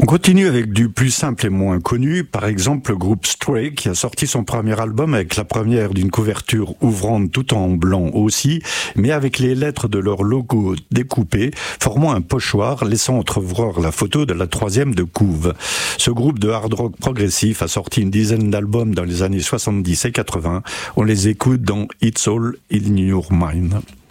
On continue avec du plus simple et moins connu, par exemple le groupe Stray qui a sorti son premier album avec la première d'une couverture ouvrante tout en blanc aussi, mais avec les lettres de leur logo découpées, formant un pochoir laissant entrevoir la photo de la troisième de couve. Ce groupe de hard rock progressif a sorti une dizaine d'albums dans les années 70 et 80. On les écoute dans It's All in Your Mind.